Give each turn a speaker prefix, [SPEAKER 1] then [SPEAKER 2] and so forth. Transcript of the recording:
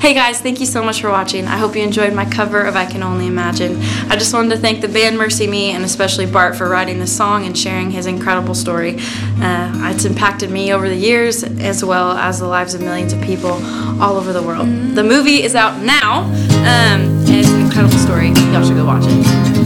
[SPEAKER 1] Hey guys, thank you so much for watching. I hope you enjoyed my cover of I Can Only Imagine. I just wanted to thank the band Mercy Me and especially Bart for writing this song and sharing his incredible story. It's impacted me over the years as well as the lives of millions of people all over the world. The movie is out now, and it's an incredible story. Y'all should go watch it.